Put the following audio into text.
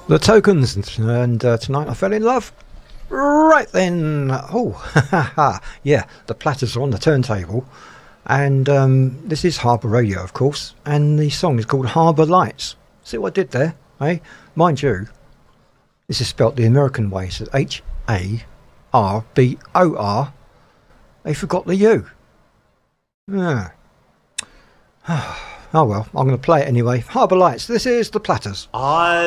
The Tokens, and tonight I fell in love. Right then, yeah, the Platters are on the turntable, and this is Harbour Radio, of course, and the song is called Harbour Lights. See what I did there, eh? Mind you, this is spelt the American way, so Harbor. They forgot the U. Yeah. Oh well, I'm going to play it anyway. Harbour Lights, this is the Platters.